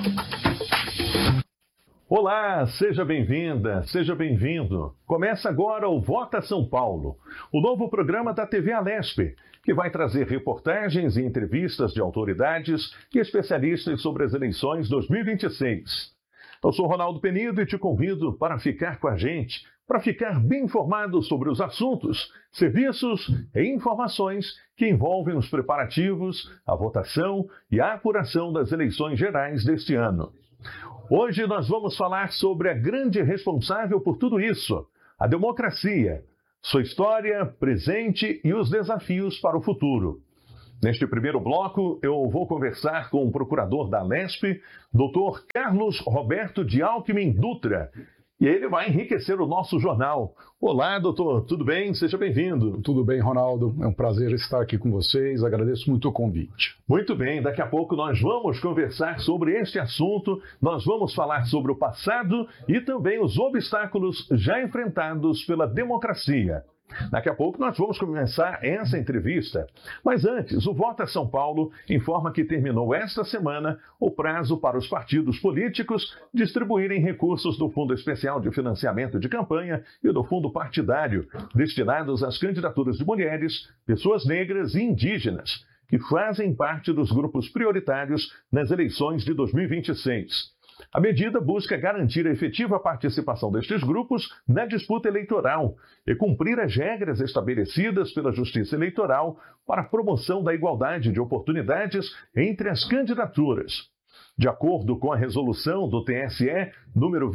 Olá, seja bem-vinda, seja bem-vindo. Começa agora o Vota São Paulo, o novo programa da TV Alesp, que vai trazer reportagens e entrevistas de autoridades e especialistas sobre as eleições 2026. Eu sou Ronaldo Penido e te convido para ficar com a gente, para ficar bem informado sobre os assuntos, serviços e informações que envolvem os preparativos, a votação e a apuração das eleições gerais deste ano. Hoje nós vamos falar sobre a grande responsável por tudo isso, a democracia, sua história, presente e os desafios para o futuro. Neste primeiro bloco, eu vou conversar com o procurador da Alesp, Dr. Carlos Roberto de Alckmin Dutra, e ele vai enriquecer o nosso jornal. Olá, doutor, tudo bem? Seja bem-vindo. Tudo bem, Ronaldo. É um prazer estar aqui com vocês. Agradeço muito o convite. Muito bem, daqui a pouco nós vamos conversar sobre este assunto. Nós vamos falar sobre o passado e também os obstáculos já enfrentados pela democracia. Daqui a pouco nós vamos começar essa entrevista. Mas antes, o Vota São Paulo informa que terminou esta semana o prazo para os partidos políticos distribuírem recursos do Fundo Especial de Financiamento de Campanha e do Fundo Partidário, destinados às candidaturas de mulheres, pessoas negras e indígenas, que fazem parte dos grupos prioritários nas eleições de 2026. A medida busca garantir a efetiva participação destes grupos na disputa eleitoral e cumprir as regras estabelecidas pela Justiça Eleitoral para a promoção da igualdade de oportunidades entre as candidaturas. De acordo com a resolução do TSE número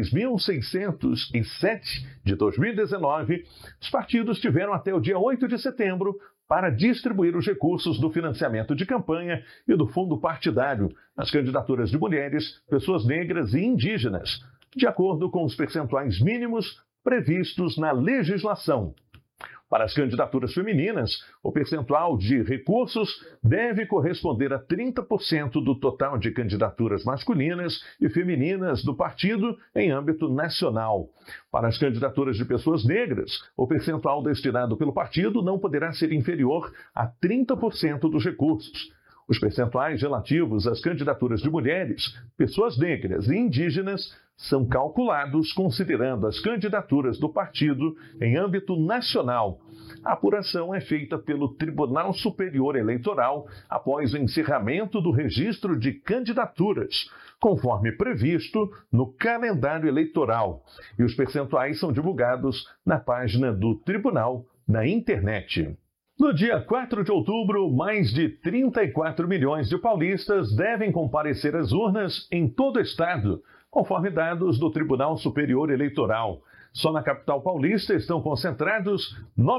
23.607 de 2019, os partidos tiveram até o dia 8 de setembro para distribuir os recursos do financiamento de campanha e do fundo partidário nas candidaturas de mulheres, pessoas negras e indígenas, de acordo com os percentuais mínimos previstos na legislação. Para as candidaturas femininas, o percentual de recursos deve corresponder a 30% do total de candidaturas masculinas e femininas do partido em âmbito nacional. Para as candidaturas de pessoas negras, o percentual destinado pelo partido não poderá ser inferior a 30% dos recursos. Os percentuais relativos às candidaturas de mulheres, pessoas negras e indígenas são calculados considerando as candidaturas do partido em âmbito nacional. A apuração é feita pelo Tribunal Superior Eleitoral após o encerramento do registro de candidaturas, conforme previsto no calendário eleitoral. E os percentuais são divulgados na página do Tribunal na internet. No dia 4 de outubro, mais de 34 milhões de paulistas devem comparecer às urnas em todo o estado, conforme dados do Tribunal Superior Eleitoral. Só na capital paulista estão concentrados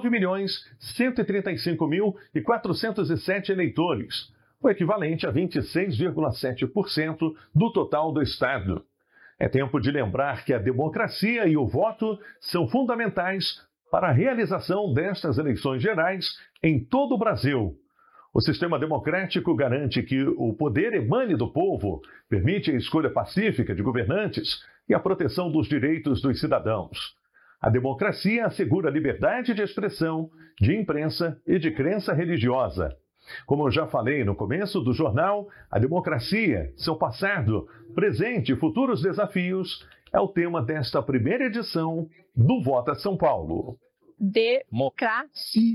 9.135.407 eleitores, o equivalente a 26,7% do total do estado. É tempo de lembrar que a democracia e o voto são fundamentais para a realização destas eleições gerais em todo o Brasil. O sistema democrático garante que o poder emane do povo, permite a escolha pacífica de governantes e a proteção dos direitos dos cidadãos. A democracia assegura a liberdade de expressão, de imprensa e de crença religiosa. Como eu já falei no começo do jornal, a democracia, seu passado, presente e futuros desafios é o tema desta primeira edição do Vota São Paulo. Democracia.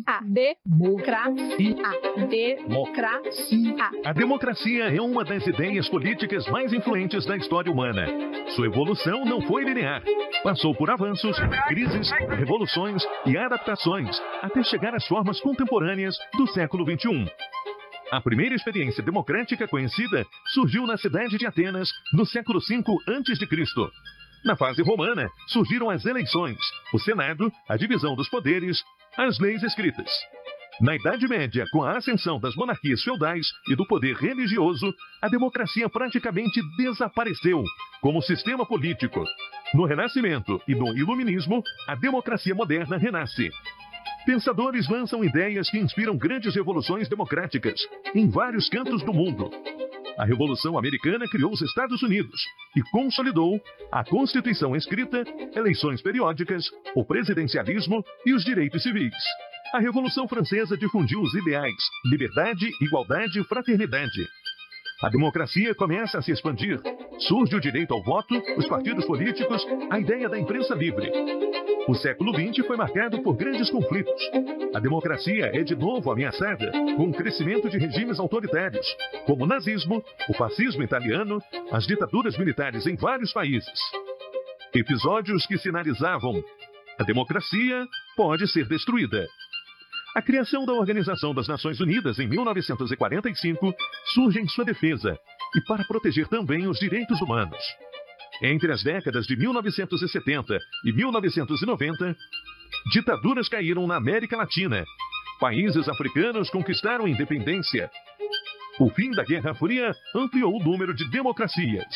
A democracia é uma das ideias políticas mais influentes da história humana. Sua evolução não foi linear. Passou por avanços, crises, revoluções e adaptações, até chegar às formas contemporâneas do século XXI. A primeira experiência democrática conhecida surgiu na cidade de Atenas, no século V a.C. Na fase romana, surgiram as eleições, o Senado, a divisão dos poderes, as leis escritas. Na Idade Média, com a ascensão das monarquias feudais e do poder religioso, a democracia praticamente desapareceu como sistema político. No Renascimento e no Iluminismo, a democracia moderna renasce. Pensadores lançam ideias que inspiram grandes revoluções democráticas em vários cantos do mundo. A Revolução Americana criou os Estados Unidos e consolidou a Constituição escrita, eleições periódicas, o presidencialismo e os direitos civis. A Revolução Francesa difundiu os ideais: liberdade, igualdade e fraternidade. A democracia começa a se expandir. Surge o direito ao voto, os partidos políticos, a ideia da imprensa livre. O século XX foi marcado por grandes conflitos. A democracia é de novo ameaçada com o crescimento de regimes autoritários, como o nazismo, o fascismo italiano, as ditaduras militares em vários países. Episódios que sinalizavam: a democracia pode ser destruída. A criação da Organização das Nações Unidas em 1945 surge em sua defesa e para proteger também os direitos humanos. Entre as décadas de 1970 e 1990, ditaduras caíram na América Latina. Países africanos conquistaram a independência. O fim da Guerra Fria ampliou o número de democracias.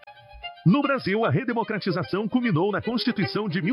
No Brasil, a redemocratização culminou na Constituição de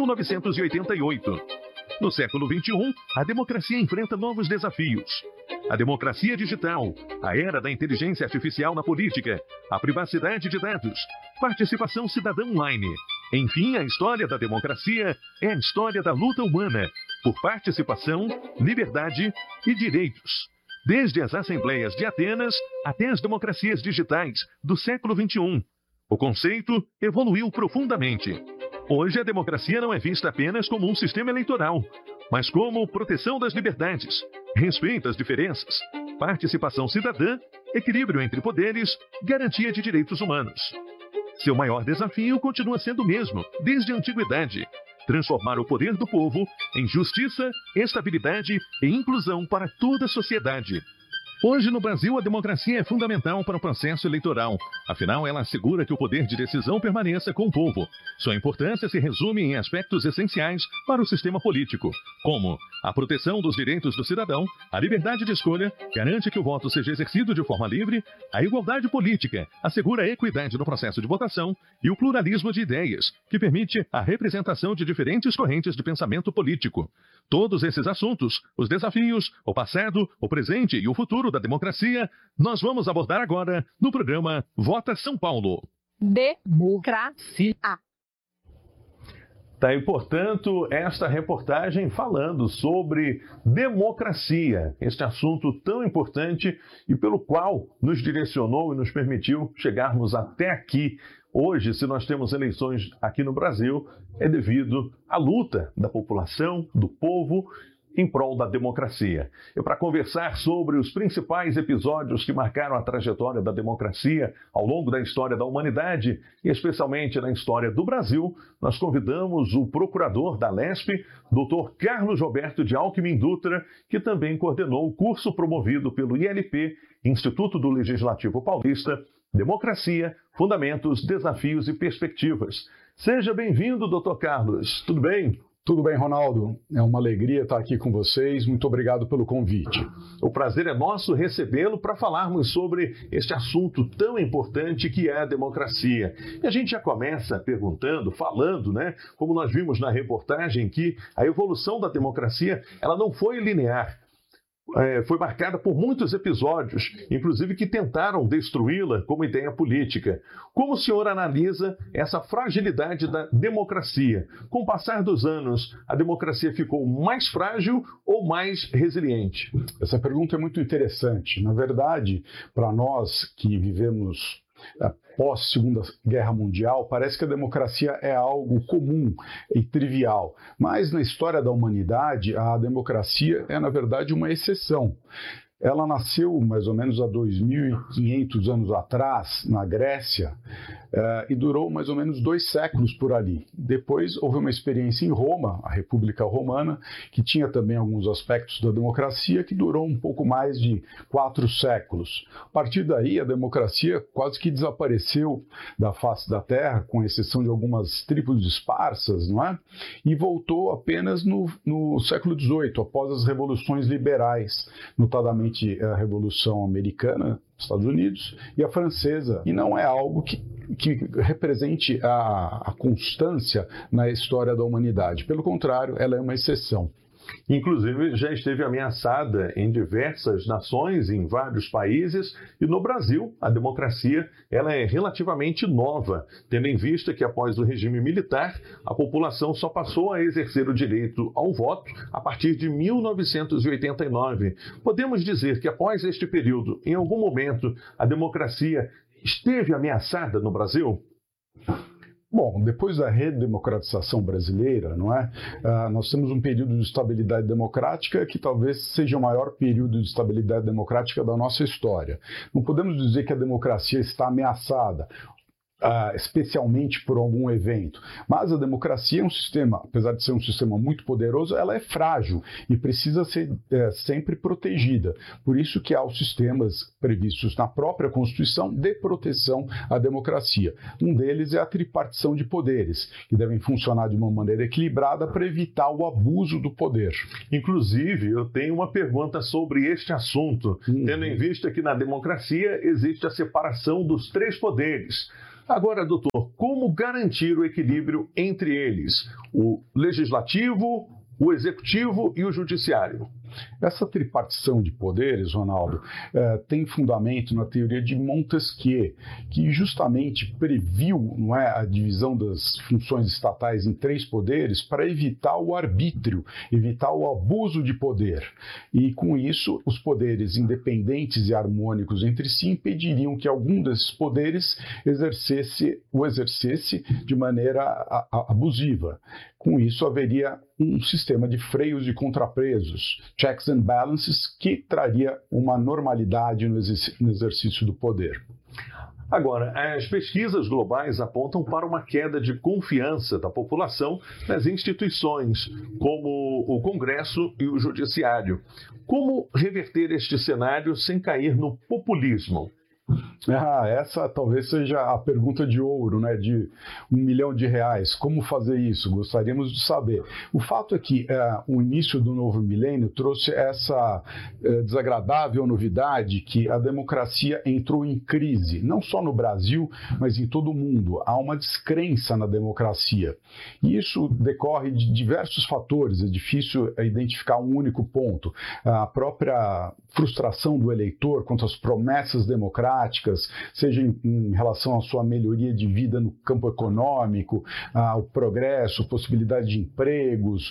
1988. No século XXI, a democracia enfrenta novos desafios. A democracia digital, a era da inteligência artificial na política, a privacidade de dados, participação cidadã online. Enfim, a história da democracia é a história da luta humana por participação, liberdade e direitos. Desde as assembleias de Atenas até as democracias digitais do século XXI. O conceito evoluiu profundamente. Hoje, a democracia não é vista apenas como um sistema eleitoral, mas como proteção das liberdades, respeito às diferenças, participação cidadã, equilíbrio entre poderes, garantia de direitos humanos. Seu maior desafio continua sendo o mesmo, desde a antiguidade: transformar o poder do povo em justiça, estabilidade e inclusão para toda a sociedade. Hoje, no Brasil, a democracia é fundamental para o processo eleitoral. Afinal, ela assegura que o poder de decisão permaneça com o povo. Sua importância se resume em aspectos essenciais para o sistema político, como a proteção dos direitos do cidadão, a liberdade de escolha, garante que o voto seja exercido de forma livre, a igualdade política, assegura a equidade no processo de votação e o pluralismo de ideias, que permite a representação de diferentes correntes de pensamento político. Todos esses assuntos, os desafios, o passado, o presente e o futuro da democracia, nós vamos abordar agora no programa Vota São Paulo. Democracia. Tá aí, portanto, esta reportagem falando sobre democracia, este assunto tão importante e pelo qual nos direcionou e nos permitiu chegarmos até aqui. Hoje, se nós temos eleições aqui no Brasil, é devido à luta da população, do povo, em prol da democracia. E para conversar sobre os principais episódios que marcaram a trajetória da democracia ao longo da história da humanidade, e especialmente na história do Brasil, nós convidamos o procurador da Lesp, Dr. Carlos Roberto de Alckmin Dutra, que também coordenou o curso promovido pelo ILP, Instituto do Legislativo Paulista, Democracia, Fundamentos, Desafios e Perspectivas. Seja bem-vindo, Dr. Carlos. Tudo bem? Tudo bem, Ronaldo. É uma alegria estar aqui com vocês. Muito obrigado pelo convite. O prazer é nosso recebê-lo para falarmos sobre este assunto tão importante que é a democracia. E a gente já começa perguntando, falando, como nós vimos na reportagem, que a evolução da democracia ela não foi linear. Foi marcada por muitos episódios, inclusive que tentaram destruí-la como ideia política. Como o senhor analisa essa fragilidade da democracia? Com o passar dos anos, a democracia ficou mais frágil ou mais resiliente? Essa pergunta é muito interessante. Na verdade, para nós que vivemos pós-Segunda Guerra Mundial, parece que a democracia é algo comum e trivial. Mas na história da humanidade, a democracia é, na verdade, uma exceção. Ela nasceu mais ou menos há 2.500 anos atrás, na Grécia, e durou mais ou menos 2 séculos por ali. Depois houve uma experiência em Roma, a República Romana, que tinha também alguns aspectos da democracia, que durou um pouco mais de 4 séculos. A partir daí, a democracia quase que desapareceu da face da Terra, com exceção de algumas tribos esparsas, não é? E voltou apenas no século XVIII, após as revoluções liberais, notadamente a Revolução Americana, Estados Unidos, e a francesa. E não é algo que represente a constância na história da humanidade. Pelo contrário, ela é uma exceção. Inclusive, já esteve ameaçada em diversas nações, em vários países, e no Brasil, a democracia ela é relativamente nova, tendo em vista que após o regime militar, a população só passou a exercer o direito ao voto a partir de 1989. Podemos dizer que após este período, em algum momento, a democracia esteve ameaçada no Brasil? Bom, depois da redemocratização brasileira, não é? Nós temos um período de estabilidade democrática que talvez seja o maior período de estabilidade democrática da nossa história. Não podemos dizer que a democracia está ameaçada, especialmente por algum evento. Mas a democracia é um sistema, apesar de ser um sistema muito poderoso, ela é frágil e precisa ser sempre protegida. Por isso que há os sistemas previstos na própria Constituição de proteção à democracia. Um deles é a tripartição de poderes, que devem funcionar de uma maneira equilibrada para evitar o abuso do poder. Inclusive, eu tenho uma pergunta sobre este assunto, tendo em vista que na democracia existe a separação dos três poderes. Agora, doutor, como garantir o equilíbrio entre eles, o legislativo, o executivo e o judiciário? Essa tripartição de poderes, Ronaldo, tem fundamento na teoria de Montesquieu, que justamente previu, não é, a divisão das funções estatais em três poderes para evitar o arbítrio, evitar o abuso de poder. E, com isso, os poderes independentes e harmônicos entre si impediriam que algum desses poderes exercesse de maneira abusiva. Com isso, haveria um sistema de freios e contrapesos, checks and balances, que traria uma normalidade no exercício do poder. Agora, as pesquisas globais apontam para uma queda de confiança da população nas instituições, como o Congresso e o Judiciário. Como reverter este cenário sem cair no populismo? Essa talvez seja a pergunta de ouro, né, de R$1 milhão. Como fazer isso? Gostaríamos de saber. O fato é que o início do novo milênio trouxe essa desagradável novidade que a democracia entrou em crise, não só no Brasil, mas em todo o mundo. Há uma descrença na democracia. E isso decorre de diversos fatores, é difícil identificar um único ponto. A própria frustração do eleitor quanto às promessas democráticas, seja em relação à sua melhoria de vida no campo econômico, ao progresso, possibilidade de empregos,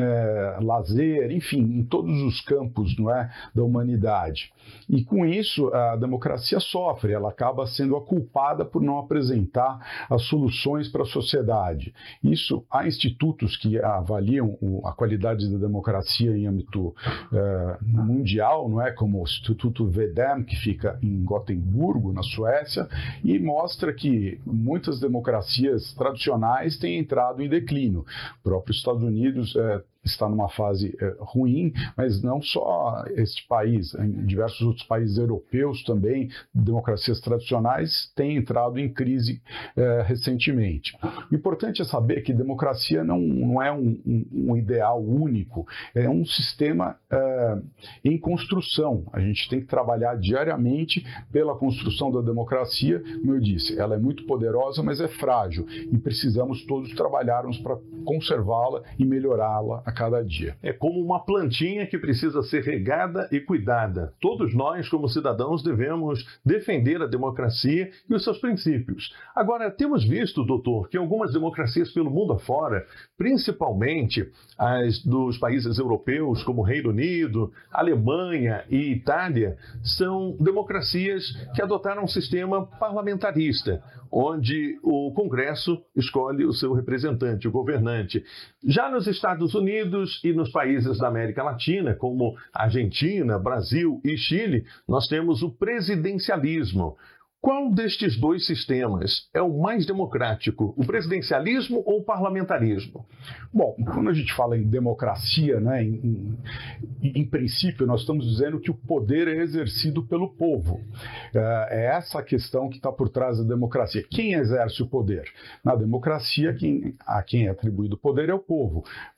lazer, enfim, em todos os campos, não é, da humanidade. E com isso, a democracia sofre, ela acaba sendo a culpada por não apresentar as soluções para a sociedade. Isso, há institutos que avaliam a qualidade da democracia em âmbito mundial, não é, como o Instituto VDEM, que fica em Gotemburgo, na Suécia, e mostra que muitas democracias tradicionais têm entrado em declínio. O próprio Estados Unidos está numa fase ruim, mas não só este país, em diversos outros países europeus também, democracias tradicionais têm entrado em crise recentemente. O importante é saber que democracia não é um ideal único, é um sistema em construção. A gente tem que trabalhar diariamente pela construção da democracia. Como eu disse, ela é muito poderosa, mas é frágil e precisamos todos trabalharmos para conservá-la e melhorá-la a cada dia. É como uma plantinha que precisa ser regada e cuidada. Todos nós, como cidadãos, devemos defender a democracia e os seus princípios. Agora, temos visto, doutor, que algumas democracias pelo mundo afora, principalmente as dos países europeus, como Reino Unido, Alemanha e Itália, são democracias que adotaram um sistema parlamentarista, onde o Congresso escolhe o seu representante, o governante. Já nos Estados Unidos e nos países da América Latina, como Argentina, Brasil e Chile, nós temos o presidencialismo. Qual destes dois sistemas é o mais democrático, o presidencialismo ou o parlamentarismo? Bom, quando a gente fala em democracia, né, em princípio, nós estamos dizendo que o poder é exercido pelo povo. É essa a questão que está por trás da democracia. Quem exerce o poder? Na democracia, a quem é atribuído o poder é o povo.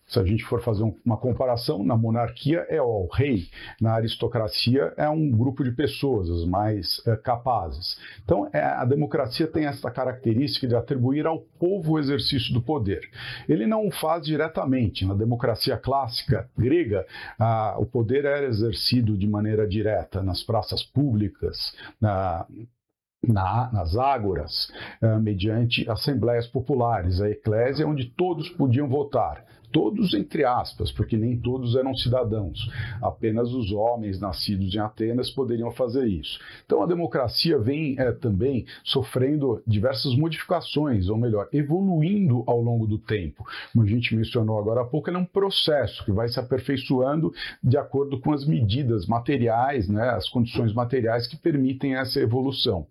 Se a gente for fazer uma comparação, na monarquia é o rei, na aristocracia é um grupo de pessoas, as mais capazes. Então, a democracia tem essa característica de atribuir ao povo o exercício do poder. Ele não o faz diretamente. Na democracia clássica grega, o poder era exercido de maneira direta nas praças públicas, nas ágoras, mediante assembleias populares, a eclésia, onde todos podiam votar. Todos entre aspas, porque nem todos eram cidadãos. Apenas os homens nascidos em Atenas poderiam fazer isso. Então a democracia vem também sofrendo diversas modificações, ou melhor, evoluindo ao longo do tempo. Como a gente mencionou agora há pouco, ele é um processo que vai se aperfeiçoando de acordo com as medidas materiais, né, as condições materiais que permitem essa evolução.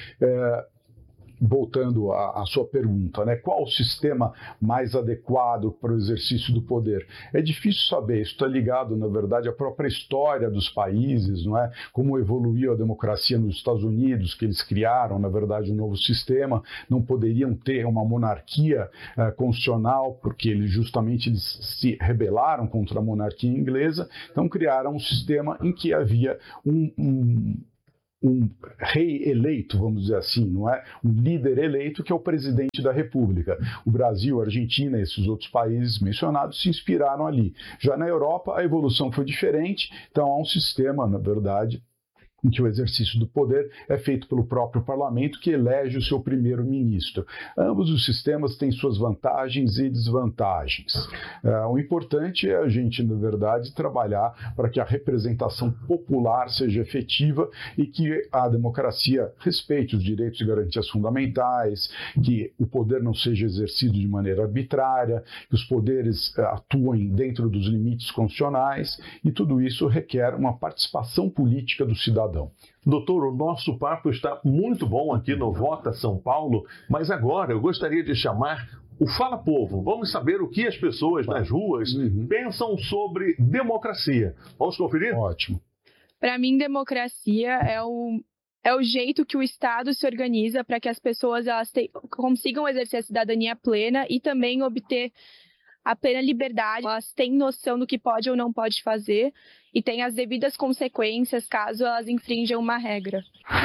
Voltando à sua pergunta, né? Qual o sistema mais adequado para o exercício do poder? É difícil saber, isso está ligado, na verdade, à própria história dos países, não é? Como evoluiu a democracia nos Estados Unidos, que eles criaram, na verdade, um novo sistema, não poderiam ter uma monarquia constitucional, porque eles se rebelaram contra a monarquia inglesa, então criaram um sistema em que havia um rei eleito, vamos dizer assim, não é? Um líder eleito que é o presidente da República. O Brasil, a Argentina e esses outros países mencionados se inspiraram ali. Já na Europa, a evolução foi diferente, então há um sistema, na verdade, em que o exercício do poder é feito pelo próprio parlamento, que elege o seu primeiro-ministro. Ambos os sistemas têm suas vantagens e desvantagens. O importante é a gente, na verdade, trabalhar para que a representação popular seja efetiva e que a democracia respeite os direitos e garantias fundamentais, que o poder não seja exercido de maneira arbitrária, que os poderes atuem dentro dos limites constitucionais, e tudo isso requer uma participação política do cidadão. Doutor, o nosso papo está muito bom aqui no Vota São Paulo, mas agora eu gostaria de chamar o Fala Povo. Vamos saber o que as pessoas nas ruas pensam sobre democracia. Vamos conferir? Ótimo. Para mim, democracia é o jeito que o Estado se organiza para que as pessoas consigam exercer a cidadania plena e também obter a plena liberdade. Elas têm noção do que pode ou não pode fazer e têm as devidas consequências caso elas infringam uma regra.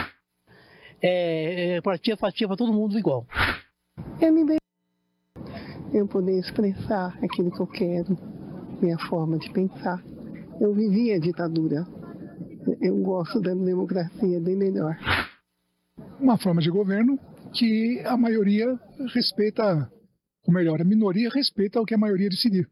Partia para todo mundo igual. Eu poder expressar aquilo que eu quero, minha forma de pensar. Eu vivi a ditadura. Eu gosto da democracia bem melhor. Uma forma de governo que a maioria respeita, ou melhor, a minoria respeita o que a maioria decidir.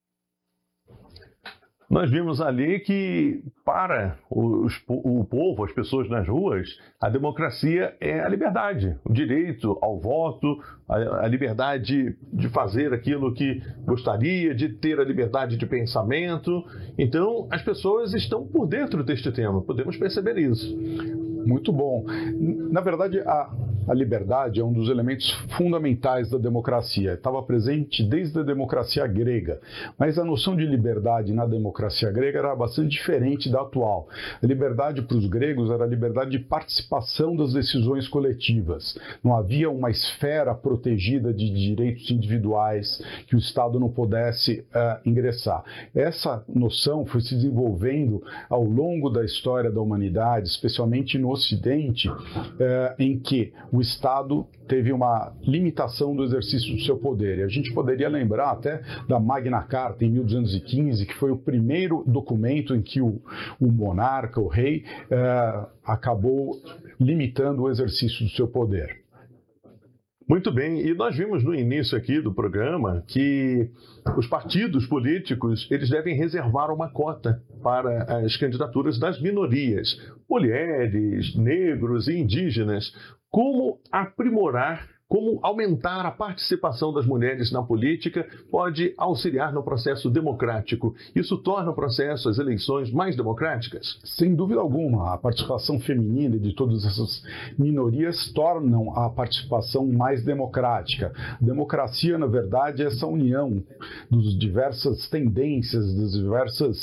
Nós vimos ali que, para o povo, as pessoas nas ruas, a democracia é a liberdade, o direito ao voto, a liberdade de fazer aquilo que gostaria, de ter a liberdade de pensamento. Então, as pessoas estão por dentro deste tema, podemos perceber isso. Muito bom. Na verdade, a liberdade é um dos elementos fundamentais da democracia. Estava presente desde a democracia grega, mas a noção de liberdade na democracia grega era bastante diferente da atual. A liberdade para os gregos era a liberdade de participação das decisões coletivas. Não havia uma esfera protegida de direitos individuais que o Estado não pudesse ingressar. Essa noção foi se desenvolvendo ao longo da história da humanidade, especialmente no Ocidente, em que o Estado teve uma limitação do exercício do seu poder. E a gente poderia lembrar até da Magna Carta, em 1215, que foi o primeiro documento em que o monarca, o rei, acabou limitando o exercício do seu poder. Muito bem, e nós vimos no início aqui do programa que os partidos políticos eles devem reservar uma cota para as candidaturas das minorias, mulheres, negros e indígenas. Como aprimorar, como aumentar a participação das mulheres na política pode auxiliar no processo democrático? Isso torna o processo, as eleições, mais democráticas? Sem dúvida alguma, a participação feminina de todas essas minorias tornam a participação mais democrática. Democracia, na verdade, é essa união das diversas tendências, das diversas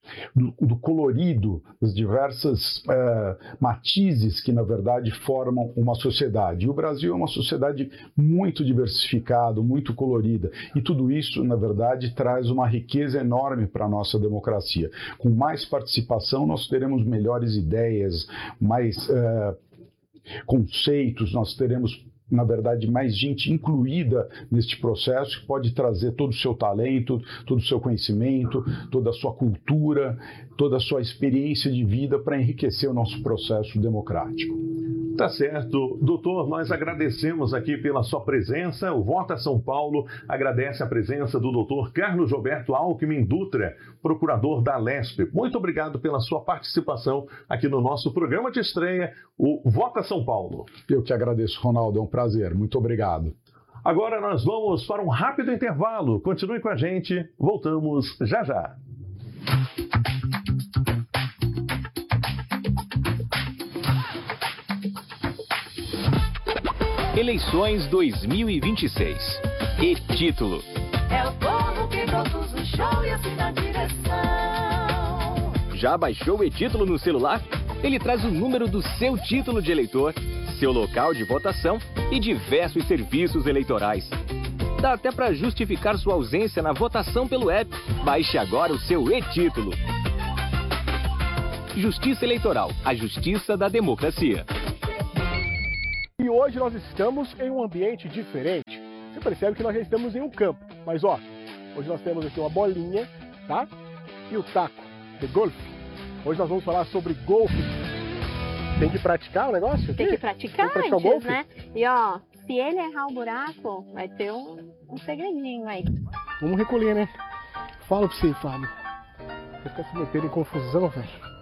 do colorido, das diversas matizes que, na verdade, formam uma sociedade. E o Brasil é uma sociedade muito diversificada, muito colorida. E tudo isso, na verdade, traz uma riqueza enorme para a nossa democracia. Com mais participação, nós teremos melhores ideias, mais conceitos, nós teremos, na verdade, mais gente incluída neste processo, que pode trazer todo o seu talento, todo o seu conhecimento, toda a sua cultura, toda a sua experiência de vida para enriquecer o nosso processo democrático. Tá certo. Doutor, nós agradecemos aqui pela sua presença. O Vota São Paulo agradece a presença do doutor Carlos Roberto Alckmin Dutra, procurador da Alesp. Muito obrigado pela sua participação aqui no nosso programa de estreia, o Vota São Paulo. Eu que agradeço, Ronaldo. É um prazer. Muito obrigado. Agora nós vamos para um rápido intervalo. Continue com a gente. Voltamos já já. Eleições 2026. E título. É o povo que produz o show e assim na direção. Já baixou o e-título no celular? Ele traz o número do seu título de eleitor, seu local de votação e diversos serviços eleitorais. Dá até para justificar sua ausência na votação pelo app. Baixe agora o seu e-título. Justiça Eleitoral, a justiça da democracia. E hoje nós estamos em um ambiente diferente. Você percebe que nós já estamos em um campo. Mas ó, hoje nós temos aqui uma bolinha, tá? E o taco de golfe. Hoje nós vamos falar sobre golfe. Tem que praticar o negócio aqui? Tem que praticar o antes, golfe? Né? E ó, se ele errar o buraco, vai ter um segredinho aí. Vamos recolher, né? Fala pra você, Fábio. Você fica se metendo em confusão, velho.